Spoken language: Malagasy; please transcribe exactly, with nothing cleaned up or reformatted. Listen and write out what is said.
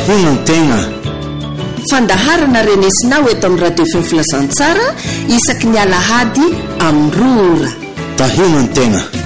tahona ny tegna. Fandaharana renesinao eto amin'ny radio feo filazantsara isaky ny alahady amin'ny roa ora. Tahona ny tegna.